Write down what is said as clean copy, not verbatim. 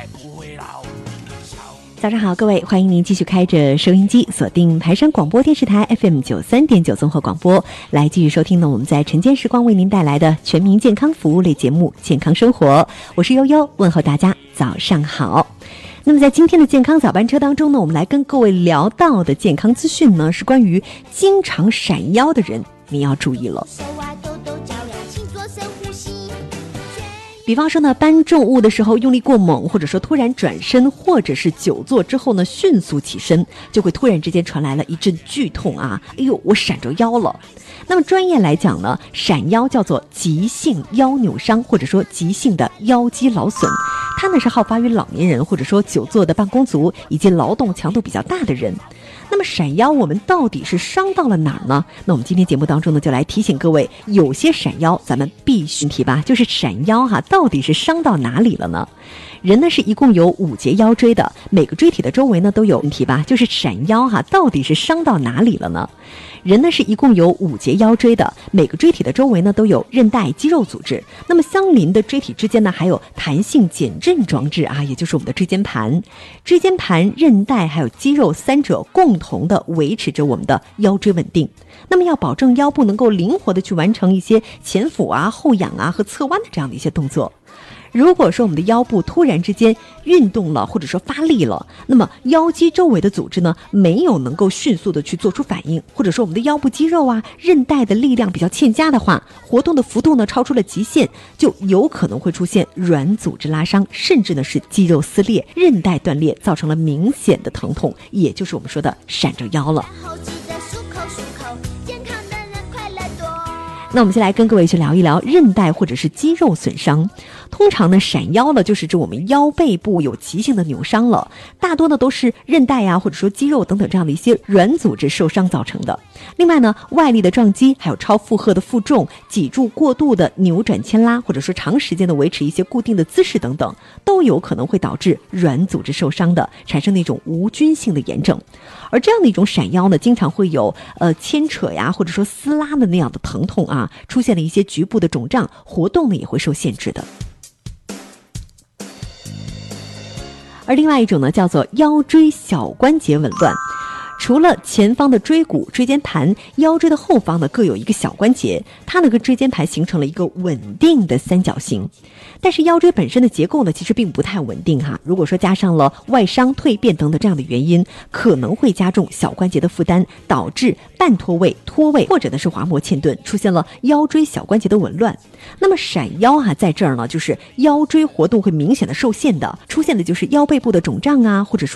早上好，各位，欢迎您继续开着收音机，锁定台山广播电视台 FM93.9 综合广播，来继续收听呢我们在晨间时光为您带来的全民健康服务类节目《健康生活》，我是悠悠，问候大家早上好。那么在今天的健康早班车当中呢，我们来跟各位聊到的健康资讯呢，是关于经常闪腰的人，你要注意了。比方说呢，搬重物的时候用力过猛，或者说突然转身，或者是久坐之后呢迅速起身，就会突然之间传来了一阵剧痛啊！哎呦，我闪着腰了。那么专业来讲呢，闪腰叫做急性腰扭伤，或者说急性的腰肌劳损，它呢是好发于老年人，或者说久坐的办公族以及劳动强度比较大的人。那么闪腰我们到底是伤到了哪儿呢？那我们今天节目当中呢，就来提醒各位，有些闪腰咱们必须提吧，就是闪腰到底是伤到哪里了呢？人呢是一共有5节腰椎的，每个椎体的周围呢都有问题吧，就是闪腰到底是伤到哪里了呢？人呢是一共有5节腰椎的，每个椎体的周围呢都有韧带、肌肉组织。那么相邻的椎体之间呢还有弹性减震装置也就是我们的椎间盘。椎间盘、韧带还有肌肉三者共同的维持着我们的腰椎稳定。那么要保证腰部能够灵活的去完成一些前俯后仰和侧弯的这样的一些动作。如果说我们的腰部突然之间运动了，或者说发力了，那么腰肌周围的组织呢没有能够迅速的去做出反应，或者说我们的腰部肌肉韧带的力量比较欠佳的话，活动的幅度呢超出了极限，就有可能会出现软组织拉伤，甚至呢是肌肉撕裂、韧带断裂，造成了明显的疼痛，也就是我们说的闪着腰了。那我们先来跟各位去聊一聊韧带或者是肌肉损伤。通常呢闪腰了就是指我们腰背部有急性的扭伤了，大多呢都是韧带或者说肌肉等等这样的一些软组织受伤造成的。另外呢，外力的撞击，还有超负荷的负重、脊柱过度的扭转牵拉，或者说长时间的维持一些固定的姿势等等，都有可能会导致软组织受伤的，产生那种无菌性的炎症。而这样的一种闪腰呢，经常会有牵扯或者说撕拉的那样的疼痛出现了一些局部的肿胀，活动呢也会受限制的。而另外一种呢，叫做腰椎小关节紊乱。除了前方的椎骨、椎间盘，腰椎的后方呢各有一个小关节，它呢跟椎间盘形成了一个稳定的三角形。但是腰椎本身的结构呢其实并不太稳定如果说加上了外伤、蜕变等等这样的原因，可能会加重小关节的负担，导致半脱位、脱位，或者呢是滑膜嵌顿，出现了腰椎小关节的紊乱。那么闪腰在这儿呢，就是腰椎活动会明显的受限的，出现的就是腰背部的肿胀或者说